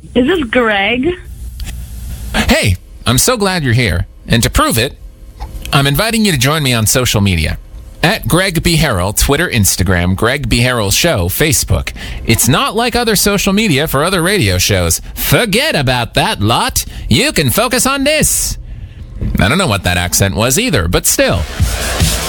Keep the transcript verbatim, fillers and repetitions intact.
Is this Greg? Hey, I'm so glad you're here. And to prove it, I'm inviting you to join me on social media. At Greg B. Harrell, Twitter, Instagram, Greg B. Harrell Show, Facebook. It's not like other social media for other radio shows. Forget about that lot. You can focus on this. I don't know what that accent was either, but still.